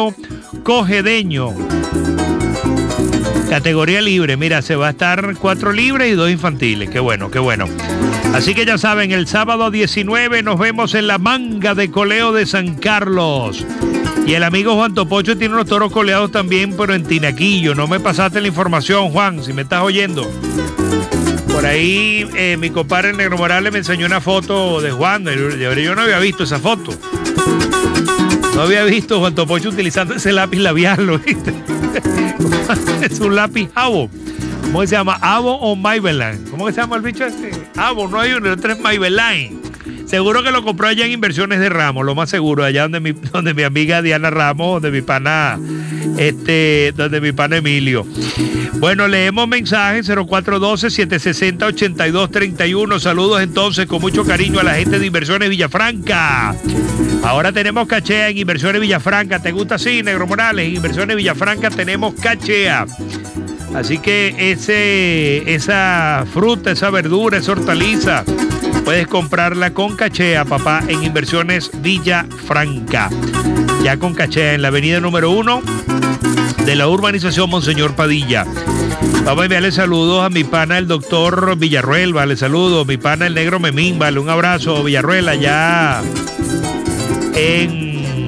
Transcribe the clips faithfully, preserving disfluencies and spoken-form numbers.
Romano Cojedeño. Categoría libre, mira, se va a estar cuatro libres y dos infantiles. Qué bueno, qué bueno. Así que ya saben, el sábado diecinueve nos vemos en la Manga de Coleo de San Carlos. Y el amigo Juan Topocho tiene unos toros coleados también, pero en Tinaquillo. No me pasaste la información, Juan, si me estás oyendo. Por ahí eh, mi compadre Negro Morales me enseñó una foto de Juan. Yo no había visto esa foto. No había visto a Juan Topocho utilizando ese lápiz labial, ¿lo viste? Es un lápiz Avo. ¿Cómo se llama? Avo o Maybelline. ¿Cómo se llama el bicho este? Avo, no hay uno, el otro es Maybelline. Seguro que lo compró allá en Inversiones de Ramos, lo más seguro, allá donde mi, donde mi amiga Diana Ramos, donde mi pana, este, donde mi pana Emilio. Bueno, leemos mensajes cero cuatro uno dos, siete seis cero, ocho dos tres uno. Saludos entonces con mucho cariño a la gente de Inversiones Villafranca. Ahora tenemos cachea en Inversiones Villafranca. ¿Te gusta así, Negro Morales? En Inversiones Villafranca tenemos cachea. Así que ese, esa fruta, esa verdura, esa hortaliza, puedes comprarla con cachea, papá, en Inversiones Villafranca. Ya con cachea en la avenida número uno de la urbanización Monseñor Padilla. Vamos a enviarle saludos a mi pana el doctor Villarruel, vale, saludos. Mi pana el negro Memín, vale, un abrazo, Villarruel, allá en...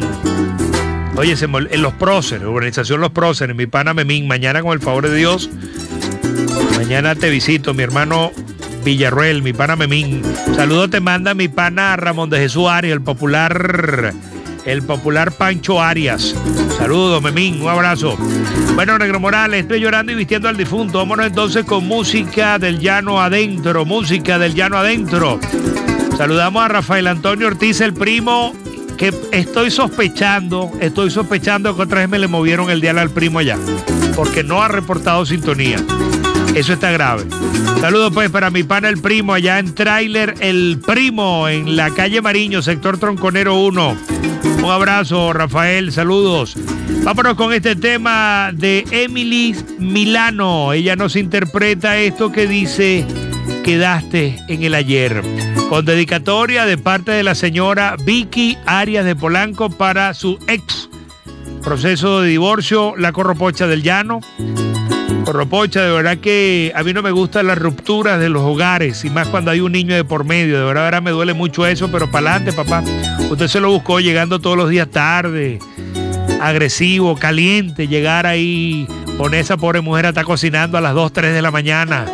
Oye, se en Los Próceres, urbanización Los Próceres, mi pana Memín. Mañana, con el favor de Dios, mañana te visito, mi hermano Villarruel, mi pana Memín. Saludos te manda mi pana Ramón de Jesús Arias, el popular, el popular Pancho Arias. Saludos, Memín, un abrazo. Bueno, Negro Morales, estoy llorando y vistiendo al difunto. Vámonos entonces con música del llano adentro, música del llano adentro. Saludamos a Rafael Antonio Ortiz, el primo, que estoy sospechando, estoy sospechando que otra vez me le movieron el dial al primo allá, porque no ha reportado sintonía. Eso está grave. Saludos pues para mi pana el primo allá en Trailer El Primo, en la calle Mariño, sector Tronconero uno. Un abrazo, Rafael, saludos. Vámonos con este tema de Emily Milano. Ella nos interpreta esto que dice: quedaste en el ayer. Con dedicatoria de parte de la señora Vicky Arias de Polanco para su ex. Proceso de divorcio, la Corropocha del Llano. Corropocha, de verdad que a mí no me gustan las rupturas de los hogares, y más cuando hay un niño de por medio. De verdad, ahora me duele mucho eso, pero para adelante, papá. Usted se lo buscó llegando todos los días tarde, agresivo, caliente, llegar ahí, poner esa pobre mujer a estar cocinando a las dos, tres de la mañana.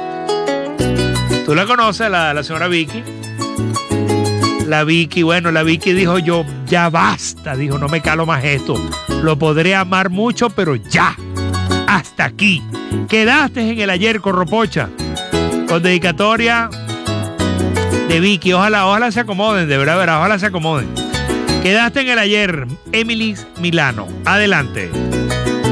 ¿Tú la conoces, la, la señora Vicky? La Vicky, bueno, la Vicky dijo: yo, ya basta, dijo, no me calo más esto. Lo podré amar mucho, pero ya, hasta aquí. Quedaste en el ayer, Corropocha. Con dedicatoria de Vicky. Ojalá, ojalá se acomoden, de verdad, ojalá se acomoden. Quedaste en el ayer, Emily Milano. Adelante.